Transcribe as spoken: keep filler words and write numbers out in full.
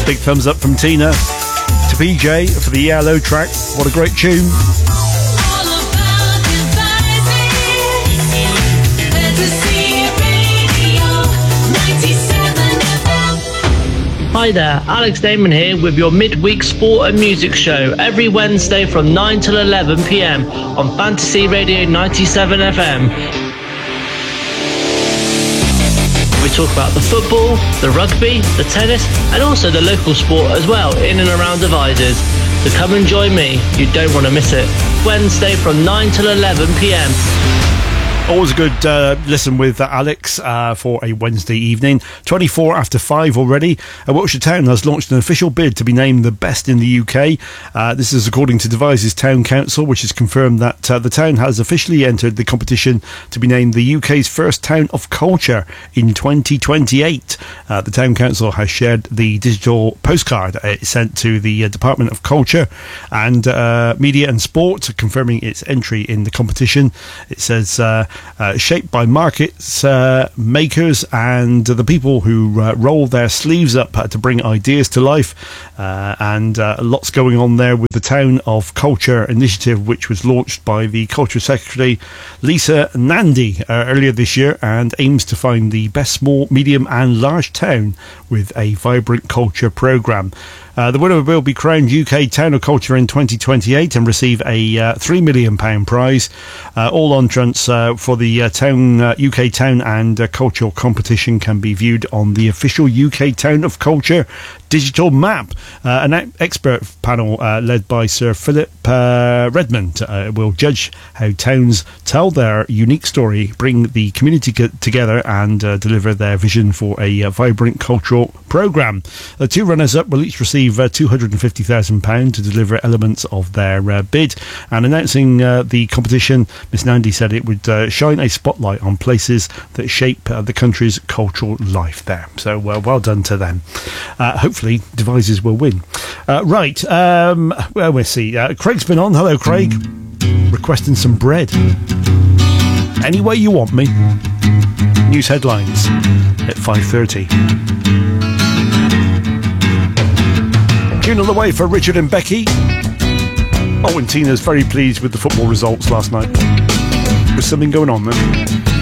Big thumbs up from Tina to P J for the Yellow track. What a great tune. Hi there, Alex Damon here with your midweek sport and music show every Wednesday from nine till eleven p m on Fantasy Radio ninety-seven F M. We talk about the football, the rugby, the tennis and also the local sport as well in and around Devizes. So come and join me, you don't want to miss it. Wednesday from nine till eleven p m. Always a good uh, listen with uh, Alex uh, for a Wednesday evening. twenty-four after five already. Uh, Wiltshire Town has launched an official bid to be named the best in the U K. Uh, this is according to Devizes Town Council, which has confirmed that uh, the town has officially entered the competition to be named the U K's first town of culture in twenty twenty-eight. Uh, the Town Council has shared the digital postcard it sent to the uh, Department of Culture and uh, Media and Sport, confirming its entry in the competition. It says... Uh, Uh, shaped by markets uh, makers and uh, the people who uh, roll their sleeves up uh, to bring ideas to life, uh, and uh, lots going on there with the Town of Culture initiative, which was launched by the Culture Secretary Lisa Nandy uh, earlier this year, and aims to find the best small, medium and large town with a vibrant culture programme. Uh, the winner will be crowned U K Town of Culture in twenty twenty-eight and receive a uh, three million pounds prize. Uh, all entrants uh, for the uh, town uh, U K Town and uh, Cultural competition can be viewed on the official U K Town of Culture digital map. Uh, an expert panel uh, led by Sir Philip uh, Redmond uh, will judge how towns tell their unique story, bring the community c- together and uh, deliver their vision for a uh, vibrant cultural programme. The two runners-up will each receive uh, two hundred fifty thousand pounds to deliver elements of their uh, bid. And announcing uh, the competition, Miss Nandy said it would uh, shine a spotlight on places that shape uh, the country's cultural life there. So uh, well done to them. Uh, hopefully Devizes will win. Uh, right, um, well, we'll see. Uh, Craig's been on. Hello, Craig. Requesting some bread. Any way you want me. News headlines at five thirty. Tune on the way for Richard and Becky. Oh, and Tina's very pleased with the football results last night. There's something going on there.